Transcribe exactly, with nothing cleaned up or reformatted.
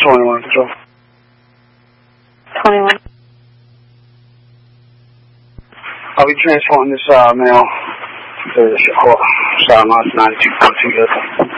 twenty-one, control. twenty-one. I'll be transporting this uh, mail to the South ninety-two point two.